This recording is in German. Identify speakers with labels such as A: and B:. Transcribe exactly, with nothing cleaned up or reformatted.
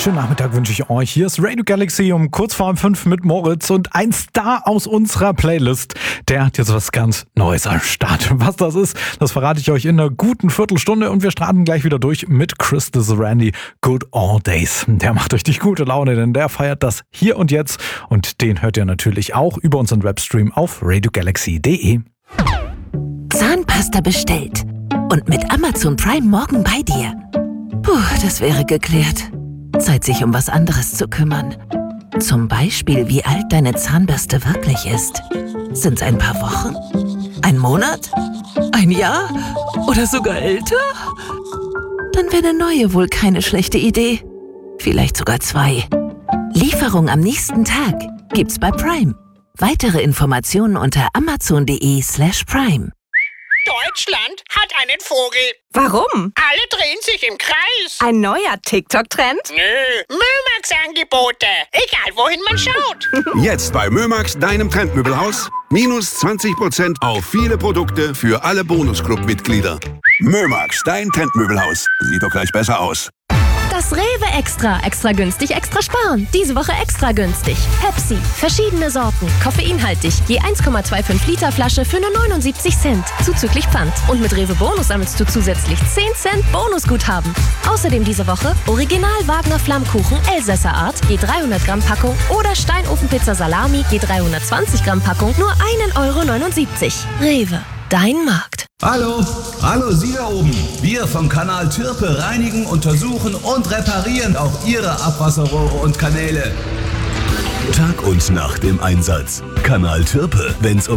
A: Schönen Nachmittag wünsche ich euch. Hier ist Radio Galaxy um kurz vor fünf mit Moritz und ein Star aus unserer Playlist. Der hat jetzt was ganz Neues am Start. Was das ist, das verrate ich euch in einer guten Viertelstunde und wir starten gleich wieder durch mit Chris the Randy, Good All Days. Der macht richtig gute Laune, denn der feiert das hier und jetzt und den hört ihr natürlich auch über unseren Webstream auf radio galaxy punkt de.
B: Zahnpasta bestellt und mit Amazon Prime morgen bei dir. Puh, das wäre geklärt. Zeit, sich um was anderes zu kümmern. Zum Beispiel, wie alt deine Zahnbürste wirklich ist. Sind's ein paar Wochen? Ein Monat? Ein Jahr? Oder sogar älter? Dann wäre eine neue wohl keine schlechte Idee. Vielleicht sogar zwei. Lieferung am nächsten Tag gibt's bei Prime. Weitere Informationen unter amazon.de slash prime.
C: Deutschland hat einen Vogel.
D: Warum?
C: Alle drehen sich im Kreis.
D: Ein neuer TikTok-Trend?
C: Nö, Mömax-Angebote. Egal, wohin man schaut.
E: Jetzt bei Mömax, deinem Trendmöbelhaus. Minus zwanzig Prozent auf viele Produkte für alle Bonusclub-Mitglieder. Mömax, dein Trendmöbelhaus. Sieht doch gleich besser aus.
F: Das Rewe Extra. Extra günstig, extra sparen. Diese Woche extra günstig. Pepsi. Verschiedene Sorten. Koffeinhaltig. Je eins Komma fünfundzwanzig Liter Flasche für nur neunundsiebzig Cent. Zuzüglich Pfand. Und mit Rewe Bonus sammelst du zusätzlich zehn Cent Bonusguthaben. Außerdem diese Woche Original Wagner Flammkuchen Elsässer Art. Je dreihundert Gramm Packung. Oder Steinofenpizza Salami. Je dreihundertzwanzig Gramm Packung. Nur ein Euro neunundsiebzig. Rewe. Dein Markt.
G: Hallo, hallo Sie da oben. Wir vom Kanal Türpe reinigen, untersuchen und reparieren auch Ihre Abwasserrohre und Kanäle.
H: Tag und Nacht im Einsatz. Kanal Türpe, wenn's um